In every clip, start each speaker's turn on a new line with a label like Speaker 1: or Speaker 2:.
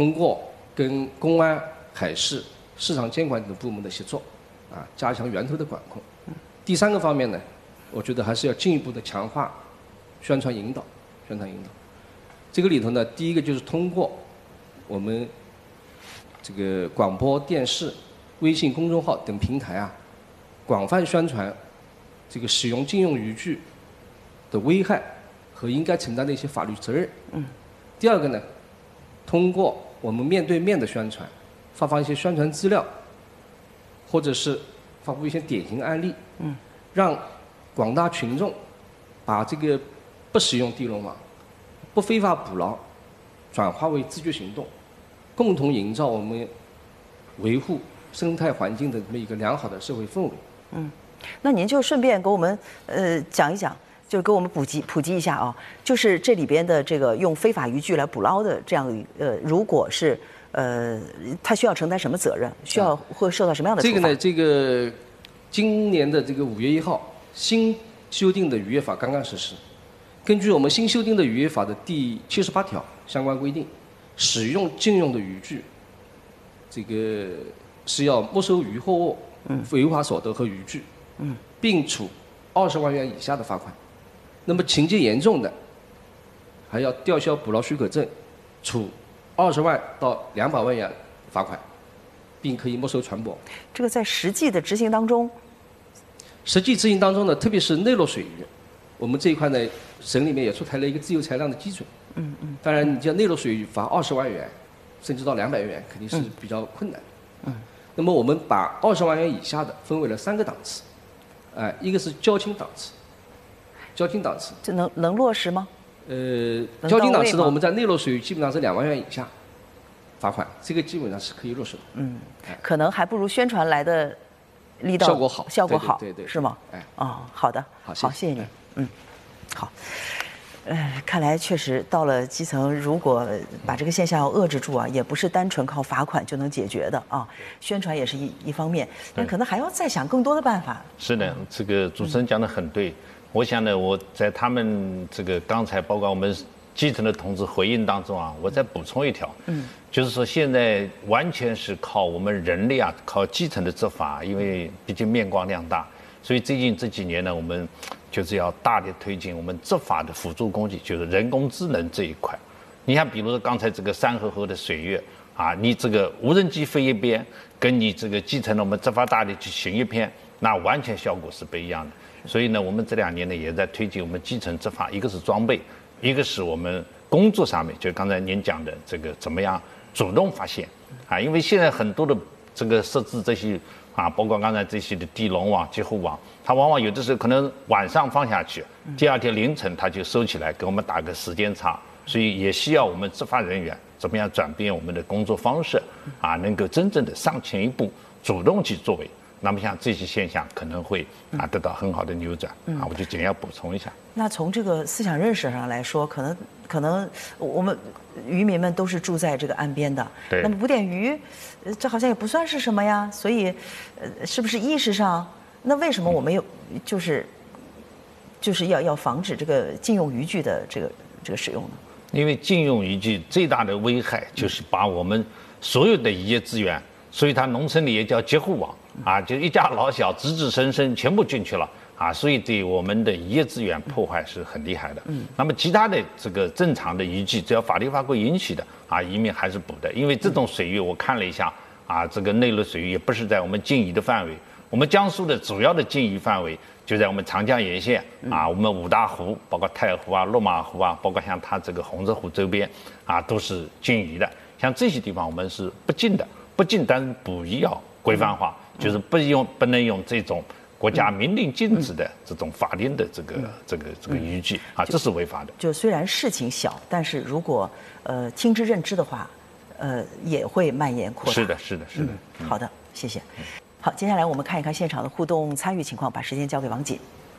Speaker 1: 通过跟公安、海事、市场监管等部门的协作，加强源头的管控。第3个方面呢，我觉得还是要进一步的强化宣传引导。这个里头呢，第一个就是通过我们这个广播电视、微信公众号等平台广泛宣传这个使用禁用语句的危害和应该承担的一些法律责任。第2个呢，通过我们面对面的宣传，发放一些宣传资料，或者是发布一些典型案例，让广大群众把这个不使用地龙网、不非法捕捞转化为自觉行动，共同营造我们维护生态环境的这么一个良好的社会氛围。
Speaker 2: 那您就顺便给我们讲一讲，就给我们普及一下啊，就是这里边的这个用非法渔具来捕捞的这样如果是他需要承担什么责任，会受到什么样的处罚？
Speaker 1: 这个今年的这个5月1号新修订的渔业法刚刚实施，根据我们新修订的渔业法的第78条相关规定，使用禁用的渔具，这个是要没收渔获物、违法所得和渔具，并处20万元以下的罚款。那么情节严重的，还要吊销捕捞许可证，处20万到200万元罚款，并可以没收船舶。
Speaker 2: 这个在实际的执行当中
Speaker 1: 呢，特别是内陆水域，我们这一块呢，省里面也出台了一个自由裁量的基准。当然，你叫内陆水域罚20万元，甚至到200元，肯定是比较困难。那么我们把20万元以下的分为了3个档次，一个是较轻档次，
Speaker 2: 这能落实吗？
Speaker 1: 较轻档次的，我们在内陆水域基本上是2万元以下罚款，这个基本上是可以落实的。
Speaker 2: 可能还不如宣传来的力道效果好，
Speaker 1: 对，
Speaker 2: 是吗？好的，好，谢谢你。好。看来确实到了基层，如果把这个现象要遏制住也不是单纯靠罚款就能解决的宣传也是一方面，但可能还要再想更多的办法。
Speaker 3: 是的，这个主持人讲得很对。我想呢，我在他们这个刚才包括我们基层的同志回应当中我再补充一条，就是说现在完全是靠我们人力靠基层的执法，因为毕竟面光量大，所以最近这几年呢，我们就是要大力推进我们执法的辅助工具，就是人工智能这一块。你看，比如说刚才这个3河河的水域你这个无人机飞一边，跟你这个基层的我们执法大力去行一片，那完全效果是不一样的。所以呢，我们这2年呢也在推进我们基层执法，一个是装备，一个是我们工作上面，就刚才您讲的这个怎么样主动发现因为现在很多的这个设置这些包括刚才这些的地笼网、截护网，它往往有的时候可能晚上放下去，第2天凌晨它就收起来，给我们打个时间差，所以也需要我们执法人员怎么样转变我们的工作方式能够真正的上前一步，主动去作为。那么像这些现象可能会得到很好的扭转我就简要补充一下。
Speaker 2: 那从这个思想认识上来说，可能我们渔民们都是住在这个岸边的，那么捕点鱼，这好像也不算是什么呀，所以是不是意识上，那为什么我们有就是要防止这个禁用渔具的这个使用呢？
Speaker 3: 因为禁用渔具最大的危害就是把我们所有的渔业资源，所以它农村里也叫截护网就一家老小子子孙孙全部进去了所以对我们的渔业资源破坏是很厉害的。那么其他的这个正常的渔具，只要法律法规允许的渔民还是捕的。因为这种水域我看了一下这个内陆水域也不是在我们禁渔的范围，我们江苏的主要的禁渔范围就在我们长江沿线我们5大湖，包括太湖落马湖包括像它这个洪泽湖周边都是禁渔的。像这些地方我们是不禁的，但是捕鱼要规范化，就是不能用这种国家明令禁止的这种法定的这个渔具这是违法的。
Speaker 2: 就虽然事情小，但是如果听之任之的话，也会蔓延扩大。
Speaker 3: 是的。
Speaker 2: 好的，谢谢。好，接下来我们看一看现场的互动参与情况，把时间交给王锦。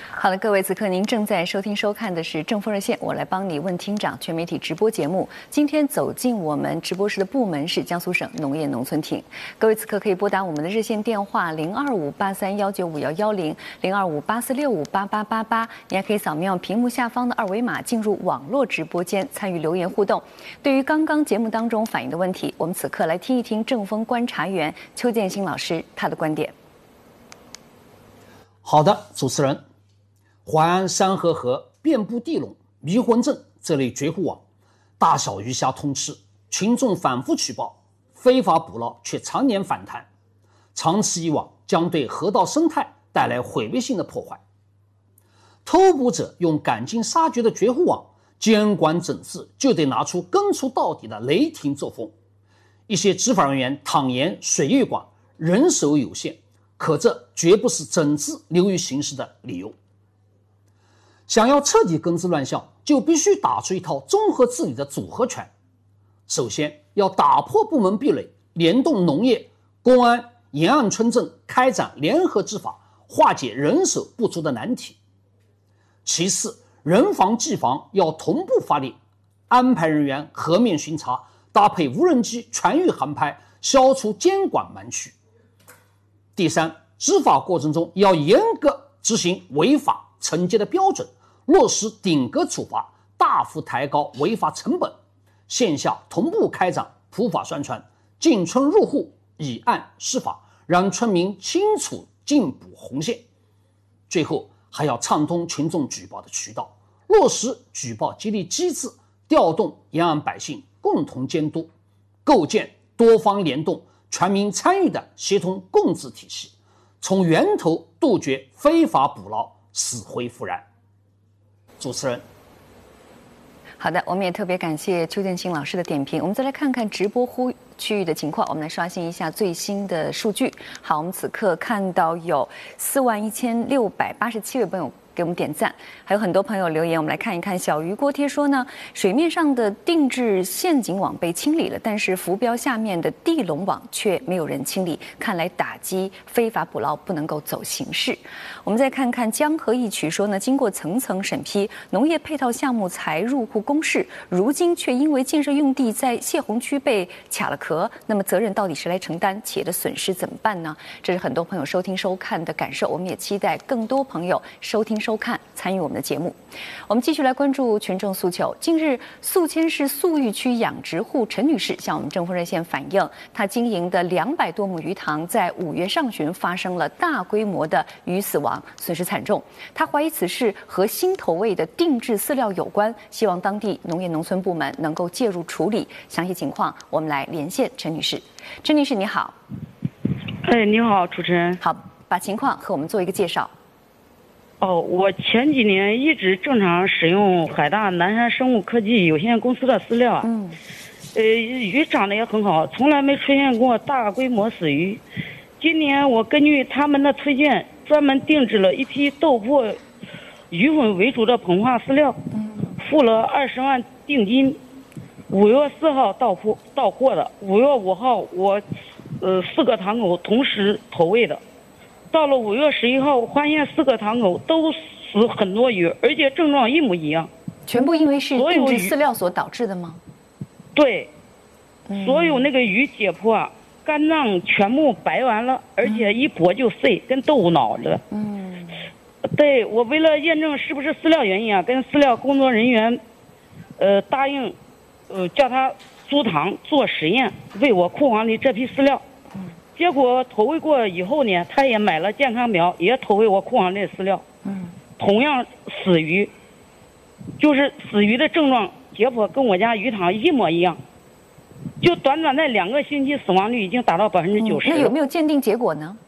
Speaker 4: 好了，各位，此刻您正在收听收看的是正风热线，我来帮你问厅长全媒体直播节目。今天走进我们直播室的部门是江苏省农业农村厅。各位此刻可以拨打我们的热线电话0258319511，0258465888，你还可以扫描屏幕下方的二维码进入网络直播间参与留言互动。对于刚刚节目当中反映的问题，我们此刻来听一听正风观察员邱建新老师他的观点。
Speaker 5: 好的，主持人。淮安山河河遍布地垄、迷魂阵这类绝户网，大小鱼虾通吃，群众反复举报，非法捕捞却常年反弹，长此以往将对河道生态带来毁灭性的破坏。偷捕者用赶尽杀绝的绝户网，监管整治就得拿出根除到底的雷霆作风。一些执法人员坦言水域广、人手有限，可这绝不是整治流于形式的理由。想要彻底根治乱象，就必须打出一套综合治理的组合拳。首先要打破部门壁垒，联动农业、公安、沿岸村镇开展联合执法，化解人手不足的难题。其次，人防技防要同步发力，安排人员河面巡查，搭配无人机全域航拍，消除监管盲区。第三，执法过程中要严格执行违法惩戒的标准，落实顶格处罚，大幅抬高违法成本，线下同步开展普法宣传，进村入户，以案释法，让村民清楚禁捕红线。最后还要畅通群众举报的渠道，落实举报激励机制，调动沿岸百姓共同监督，构建多方联动、全民参与的协同共治体系，从源头杜绝非法捕捞，死灰复燃。主持人，
Speaker 4: 好的，我们也特别感谢邱建新老师的点评。我们再来看看直播区域的情况，我们来刷新一下最新的数据。好，我们此刻看到有41687位朋友给我们点赞，还有很多朋友留言。我们来看一看，小鱼锅贴说呢，水面上的定制陷阱网被清理了，但是浮标下面的地笼网却没有人清理，看来打击非法捕捞不能够走形式。我们再看看江河一曲说呢，经过层层审批，农业配套项目才入户公示，如今却因为建设用地在泄洪区被卡了壳，那么责任到底谁来承担？企业的损失怎么办呢？这是很多朋友收听收看的感受，我们也期待更多朋友收听收看参与我们的节目。我们继续来关注群众诉求。近日，宿迁市宿玉区养殖户陈女士向我们正风热线反映，她经营的200多亩鱼塘在5月上旬发生了大规模的鱼死亡，损失惨重。她怀疑此事和新投喂的定制饲料有关，希望当地农业农村部门能够介入处理。详细情况，我们来连线陈女士。陈女士，你好。
Speaker 6: 你好，主持人。
Speaker 4: 好，把情况和我们做一个介绍。
Speaker 6: 我前几年一直正常使用海大南山生物科技有限公司的饲料，鱼长得也很好，从来没出现过大规模死鱼。今年我根据他们的推荐，专门定制了一批豆粕鱼粉为主的膨化饲料，付了20万定金。5月4号到货的，5月5号我4个塘口同时投喂的。到了5月11号，我发现4个塘口都死很多鱼，而且症状一模一样。
Speaker 4: 全部因为是定制饲料所导致的吗？
Speaker 6: 对，所有那个鱼解剖，肝脏全部白完了，而且一剥就碎，跟豆腐脑子。对，我为了验证是不是饲料原因啊，跟饲料工作人员，答应，叫他租塘做实验，喂我库房里这批饲料。结果投喂过以后呢，他也买了健康表，也投喂我库房内饲料。同样死鱼，就是死鱼的症状解剖跟我家鱼塘一模一样，就短短在2个星期，死亡率已经达到90%。
Speaker 4: 那有没有鉴定结果呢？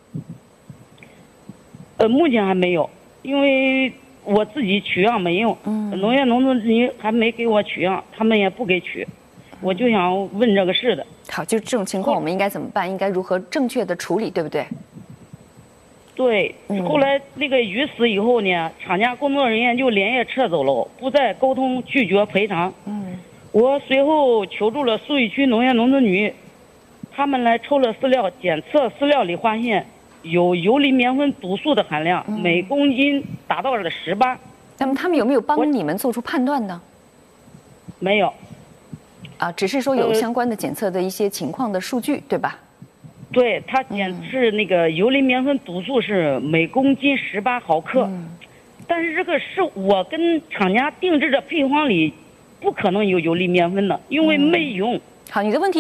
Speaker 6: 目前还没有，因为我自己取样没用，农业农村局还没给我取样，他们也不给取，我就想问这个事的。
Speaker 4: 好，就这种情况我们应该怎么办？应该如何正确的处理，对不对？
Speaker 6: 对，后来那个鱼死以后呢，厂家工作人员就连夜撤走了，不再沟通，拒绝赔偿。我随后求助了宿玉区农业农村局，他们来抽了饲料，检测饲料里发现有游离棉酚毒素的含量，每公斤达到了18。
Speaker 4: 那么他们有没有帮你们做出判断呢？
Speaker 6: 没有。
Speaker 4: 只是说有相关的检测的一些情况的数据，对吧？
Speaker 6: 对，它检测那个游离棉酚毒素是每公斤18毫克，但是这个是我跟厂家定制的配方里不可能有游离棉酚的，因为没用。
Speaker 4: 好，你的问题。